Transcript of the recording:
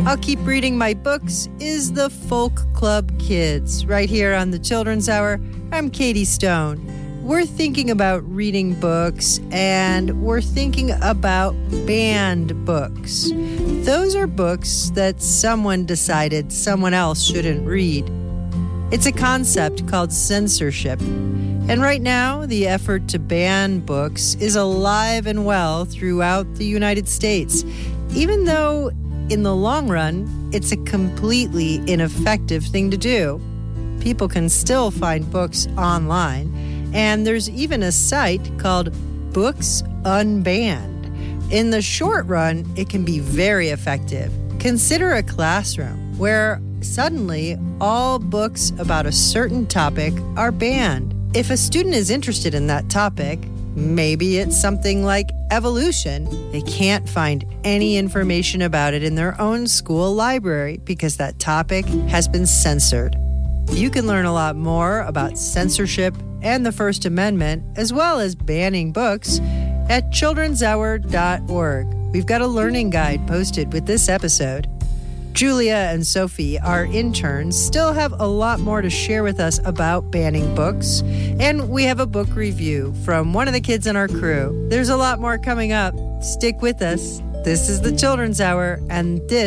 I'll Keep Reading My Books is the Folk Club Kids. Right here on the Children's Hour, I'm Katie Stone. We're thinking about reading books, and we're thinking about banned books. Those are books that someone decided someone else shouldn't read. It's a concept called censorship. And right now, the effort to ban books is alive and well throughout the United States, even though in the long run, it's a completely ineffective thing to do. People can still find books online, and there's even a site called Books Unbanned. In the short run, it can be very effective. Consider a classroom where suddenly all books about a certain topic are banned. If a student is interested in that topic, maybe it's something like evolution, they can't find any information about it in their own school library because that topic has been censored. You can learn a lot more about censorship and the First Amendment, as well as banning books, at childrenshour.org. We've got a learning guide posted with this episode. Julia and Sophie, our interns, still have a lot more to share with us about banning books, and we have a book review from one of the kids in our crew. There's a lot more coming up. Stick with us. This is the Children's Hour, and this